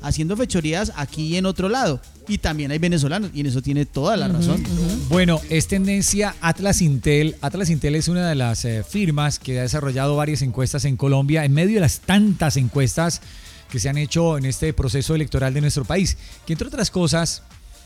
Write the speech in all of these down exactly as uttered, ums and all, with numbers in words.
haciendo fechorías aquí y en otro lado. Y también hay venezolanos, y en eso tiene toda la razón. Uh-huh, uh-huh. Bueno, es tendencia Atlas Intel. Atlas Intel es una de las eh, firmas que ha desarrollado varias encuestas en Colombia, en medio de las tantas encuestas que se han hecho en este proceso electoral de nuestro país, que entre otras cosas,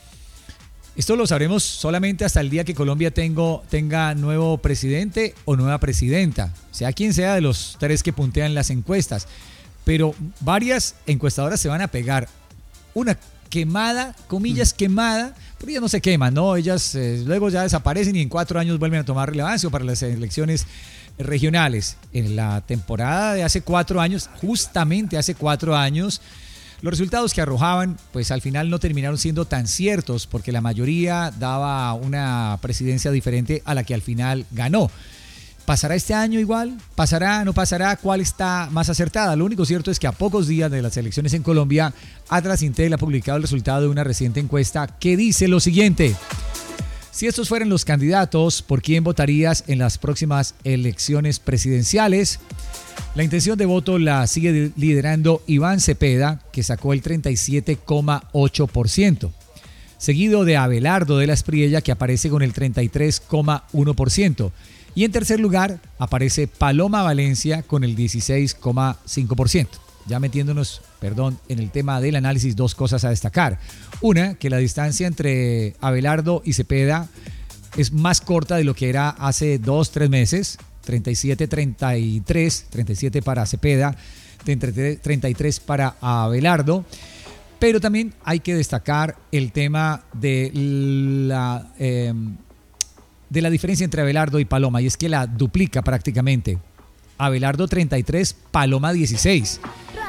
esto lo sabremos solamente hasta el día que Colombia tengo, tenga nuevo presidente o nueva presidenta, sea quien sea de los tres que puntean las encuestas. Pero varias encuestadoras se van a pegar una quemada, comillas quemada, porque ellas no se queman, ¿no? Ellas eh, luego ya desaparecen y en cuatro años vuelven a tomar relevancia para las elecciones regionales. En la temporada de hace cuatro años, justamente hace cuatro años, los resultados que arrojaban, pues al final no terminaron siendo tan ciertos porque la mayoría daba una presidencia diferente a la que al final ganó. ¿Pasará este año igual? ¿Pasará? ¿No pasará? ¿Cuál está más acertada? Lo único cierto es que a pocos días de las elecciones en Colombia, Atlas Intel ha publicado el resultado de una reciente encuesta que dice lo siguiente. Si estos fueran los candidatos, ¿por quién votarías en las próximas elecciones presidenciales? La intención de voto la sigue liderando Iván Cepeda, que sacó el treinta y siete coma ocho por ciento. Seguido de Abelardo de la Espriella, que aparece con el treinta y tres coma uno por ciento. Y en tercer lugar aparece Paloma Valencia con el dieciséis coma cinco por ciento. Ya metiéndonos, perdón, en el tema del análisis, dos cosas a destacar. Una, que la distancia entre Abelardo y Cepeda es más corta de lo que era hace dos, tres meses. treinta y siete treinta y tres, treinta y siete para Cepeda, treinta y tres para Abelardo. Pero también hay que destacar el tema de la, eh, de la diferencia entre Abelardo y Paloma, y es que la duplica prácticamente. Abelardo treinta y tres, Paloma dieciséis.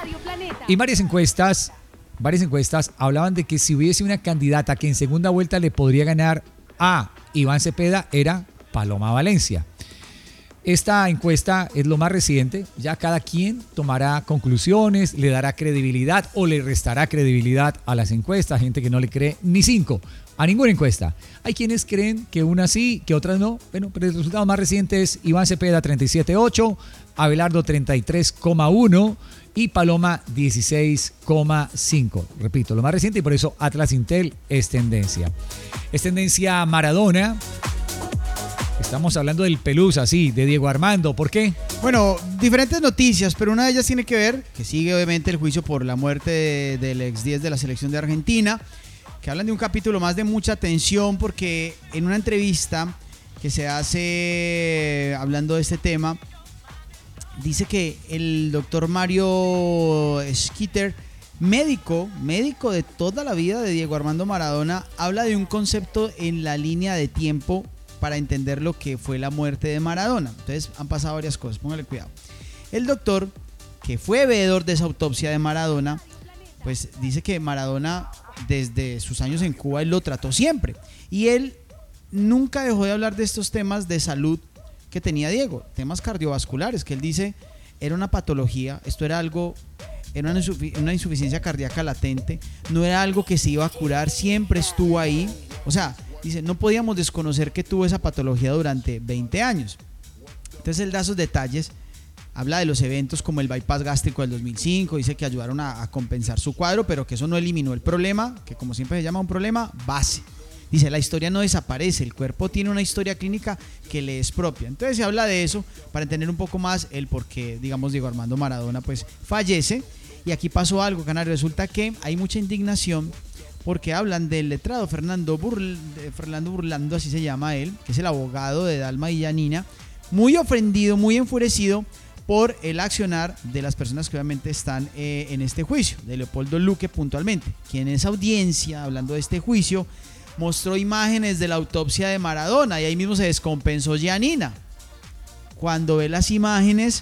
Y varias encuestas, varias encuestas hablaban de que si hubiese una candidata que en segunda vuelta le podría ganar a Iván Cepeda, era Paloma Valencia. Esta encuesta es lo más reciente, ya cada quien tomará conclusiones, le dará credibilidad o le restará credibilidad a las encuestas, gente que no le cree ni cinco a ninguna encuesta. Hay quienes creen que unas sí, que otras no. Bueno, pero el resultado más reciente es Iván Cepeda treinta y siete coma ocho, Abelardo treinta y tres coma uno y Paloma dieciséis coma cinco. Repito, lo más reciente, y por eso Atlas Intel es tendencia. Es tendencia Maradona. Estamos hablando del Pelusa, sí, de Diego Armando. ¿Por qué? Bueno, diferentes noticias, pero una de ellas tiene que ver, que sigue obviamente el juicio por la muerte de, del ex diez de la selección de Argentina, que hablan de un capítulo más de mucha tensión, porque en una entrevista que se hace hablando de este tema, dice que el doctor Mario Schitter, médico, médico de toda la vida de Diego Armando Maradona, habla de un concepto en la línea de tiempo para entender lo que fue la muerte de Maradona. Entonces han pasado varias cosas, póngale cuidado. El doctor, que fue veedor de esa autopsia de Maradona, pues dice que Maradona desde sus años en Cuba él lo trató siempre, y él nunca dejó de hablar de estos temas de salud que tenía Diego, temas cardiovasculares, que él dice era una patología, esto era algo, era una, insufic- una insuficiencia cardíaca latente, no era algo que se iba a curar, siempre estuvo ahí, o sea, dice, no podíamos desconocer que tuvo esa patología durante veinte años. Entonces él da esos detalles, habla de los eventos como el bypass gástrico del dos mil cinco, dice que ayudaron a, a compensar su cuadro, pero que eso no eliminó el problema, que como siempre se llama un problema base. Dice, la historia no desaparece, el cuerpo tiene una historia clínica que le es propia. Entonces se habla de eso para entender un poco más el por qué, digamos, Diego Armando Maradona pues fallece. Y aquí pasó algo, Canario, resulta que hay mucha indignación porque hablan del letrado Fernando, Burl, Fernando Burlando, así se llama él, que es el abogado de Dalma y Yanina, muy ofendido, muy enfurecido por el accionar de las personas que obviamente están eh, en este juicio, de Leopoldo Luque puntualmente, quien en esa audiencia, hablando de este juicio, mostró imágenes de la autopsia de Maradona y ahí mismo se descompensó Yanina. Cuando ve las imágenes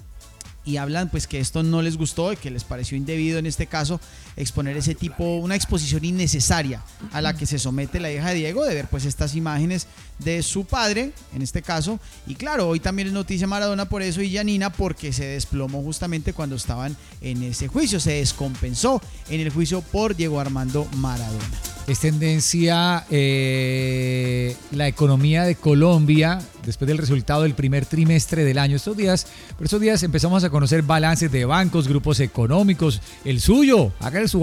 y hablan pues que esto no les gustó y que les pareció indebido en este caso exponer ese tipo, una exposición innecesaria a la que se somete la hija de Diego, de ver pues estas imágenes de su padre en este caso. Y claro, hoy también es noticia Maradona por eso y Yanina porque se desplomó justamente cuando estaban en ese juicio, se descompensó en el juicio por Diego Armando Maradona. Es tendencia eh, la economía de Colombia después del resultado del primer trimestre del año. Estos días, por estos días empezamos a conocer balances de bancos, grupos económicos, el suyo, haga su